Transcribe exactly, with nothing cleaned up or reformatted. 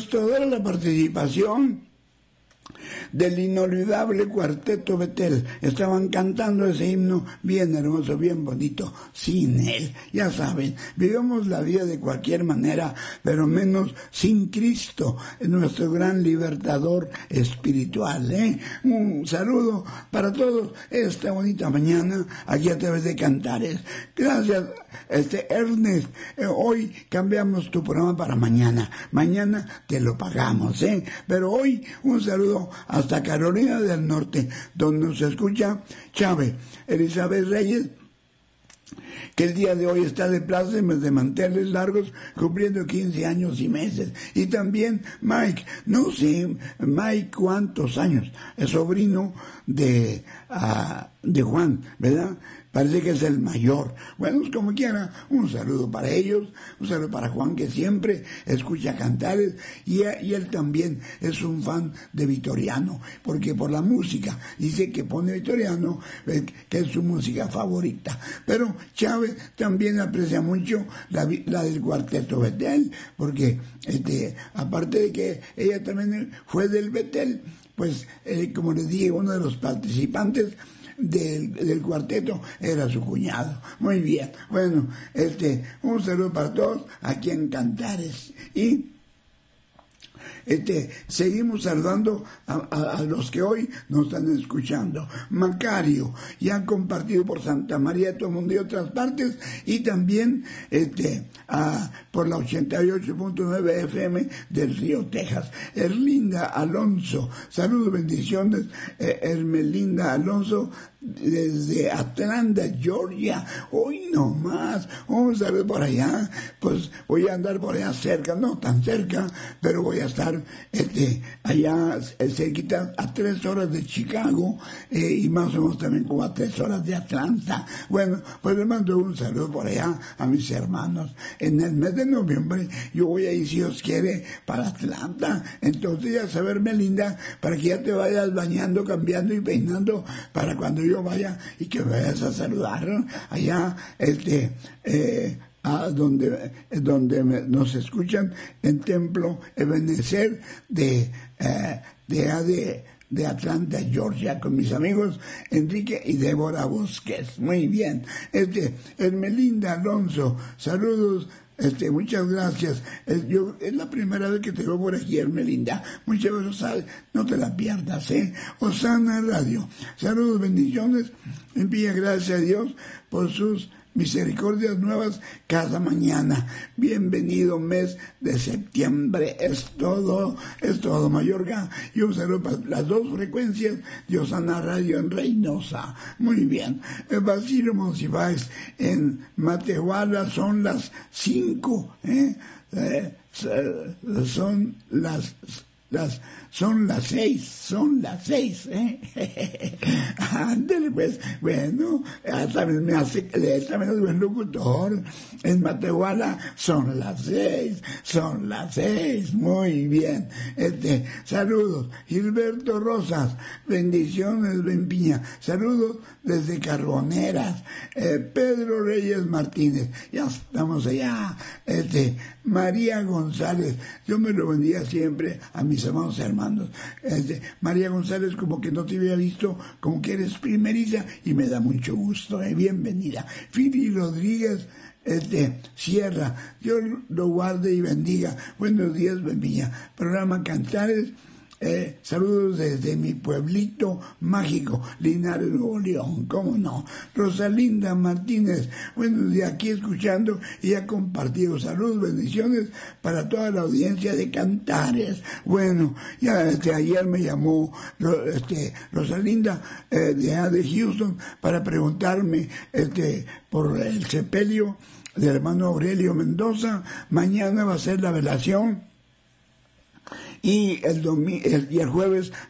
pues toda la participación del inolvidable Cuarteto Betel. Estaban cantando ese himno bien hermoso, bien bonito, sin él. Ya saben, vivimos la vida de cualquier manera, pero menos sin Cristo, nuestro gran libertador espiritual. ¿eh? Un saludo para todos esta bonita mañana, aquí a través de Cantares. Gracias, este Ernest. Eh, hoy cambiamos tu programa para mañana. Mañana te lo pagamos, ¿eh? Pero hoy un saludo hasta Carolina del Norte, donde nos escucha Chávez, Elizabeth Reyes, que el día de hoy está de plácemes de manteles largos, cumpliendo quince años y meses. Y también Mike, no sé, Mike, ¿cuántos años? Es sobrino de, uh, de Juan, ¿verdad? Parece que es el mayor. Bueno, como quiera, un saludo para ellos, un saludo para Juan, que siempre escucha Cantares, y, y él también es un fan de Victoriano, porque por la música, dice que pone Victoriano, que es su música favorita. Pero Chávez también aprecia mucho la, la del Cuarteto Betel, porque este, aparte de que ella también fue del Betel, pues eh, como les dije, uno de los participantes Del, del cuarteto era su cuñado. Muy bien, bueno, este un saludo para todos aquí en Cantares. Y Este, seguimos saludando a, a, a los que hoy nos están escuchando. Macario, ya han compartido por Santa María de todo el mundo y otras partes, y también este, a, por la ochenta y ocho punto nueve F M del Río, Texas. Erlinda Alonso, saludos, bendiciones. eh, Ermelinda Alonso, desde Atlanta, Georgia. Hoy no más, un saludo por allá. Pues voy a andar por allá cerca, no tan cerca, pero voy a estar este, allá cerquita, a tres horas de Chicago, eh, y más o menos también como a tres horas de Atlanta. Bueno, pues les mando un saludo por allá a mis hermanos. En el mes de noviembre yo voy a ir, si Dios quiere, para Atlanta. Entonces ya saber, Melinda, para que ya te vayas bañando, cambiando y peinando para cuando yo vaya y que me vayas a saludar, ¿no? Allá este eh, a donde donde me, nos escuchan en Templo Ebenezer de eh, de, de de Atlanta, Georgia, con mis amigos Enrique y Débora Bosques. Muy bien. Este Ermelinda Alonso, saludos. Este, muchas gracias. Es, yo, es la primera vez que te veo por aquí, Ermelinda. Muchas veces, ¿sabes? No te la pierdas, ¿eh? Osana Radio. Saludos, bendiciones. Envía gracias a Dios por sus misericordias nuevas cada mañana. Bienvenido mes de septiembre. Es todo, es todo, Mayorga. Y un saludo para las dos frecuencias de Osana Radio en Reynosa. Muy bien. El Basilio Monsiváis en Matehuala son las cinco, ¿eh? Eh, son las Las, son las seis, son las seis, ¿eh? Ándale, pues, bueno, también me hace leer, también es buen locutor. En Matehuala son las seis, son las seis, muy bien. Este, saludos, Gilberto Rosas, bendiciones, Benpiña, saludos desde Carboneras, eh, Pedro Reyes Martínez, ya estamos allá, este, María González, yo me lo bendiga siempre a mis amados hermanos. Este, María González, como que no te había visto, como que eres primeriza, y me da mucho gusto, eh, bienvenida. Fili Rodríguez, este, Sierra, Dios lo guarde y bendiga. Buenos días, Benviña. Programa Cantares. Eh, saludos desde mi pueblito mágico, Linares, Nuevo León, cómo no. Rosalinda Martínez, buenos días, aquí escuchando y ha compartido. Saludos, bendiciones para toda la audiencia de Cantares. Bueno, ya este, ayer me llamó este, Rosalinda eh, de, de Houston para preguntarme este, por el sepelio del hermano Aurelio Mendoza. Mañana va a ser la velación. Y el, domi- el, y el jueves